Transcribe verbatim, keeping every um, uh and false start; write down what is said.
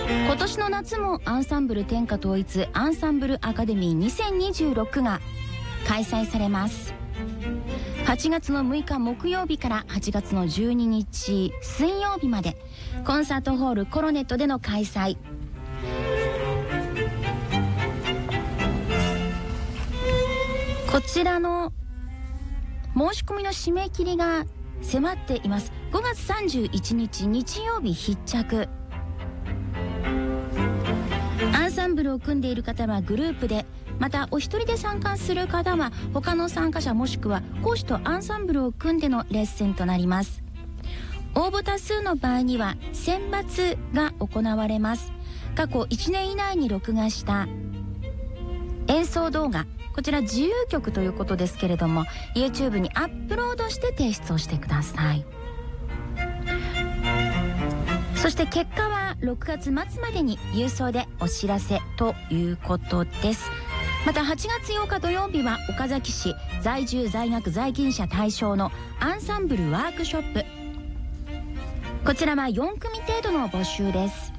今年の夏もアンサンブル天下統一アンサンブルアカデミーにせんにじゅうろくが開催されます。はちがつのむいか木曜日からはちがつのじゅうににち水曜日までコンサートホールコロネットでの開催。こちらの申し込みの締め切りが迫っています。ごがつさんじゅういちにち日曜日必着。アンサンブルを組んでいる方はグループで、またお一人で参加する方は他の参加者もしくは講師とアンサンブルを組んでのレッスンとなります。応募多数の場合には選抜が行われます。過去いちねん以内に録画した演奏動画、こちら自由曲ということですけれども YouTube にアップロードして提出をしてください。そして結果はろくがつまつまでに郵送でお知らせということです。またはちがつようか土曜日は岡崎市在住在学在勤者対象のアンサンブルワークショップ、こちらはよんくみ程度の募集です。